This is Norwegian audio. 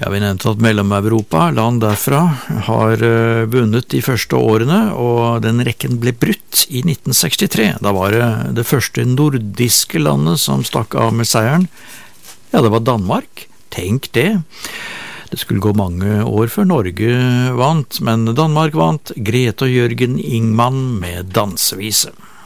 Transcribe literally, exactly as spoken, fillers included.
Ja, vi nevnte at Mellom-Europa, land derfra, har uh, vunnet de første årene, og den rekken ble brutt i nitten sekstitre. Da var det det første nordiske landet som stakk av med seieren. Ja, det var Danmark. Tenk det. Det skulle gå mange år før Norge vant, men Danmark vant. Grete og Jørgen Ingman med dansevise.